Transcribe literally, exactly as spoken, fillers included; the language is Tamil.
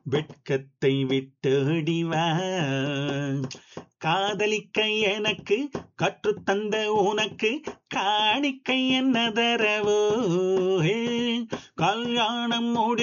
வெட்கத்தை விட்டோடிவா. காதலிக்க எனக்கு கற்றுத்தந்த உனக்கு காணிக்கை என்ன தரவோ. கல்யாணம் முடி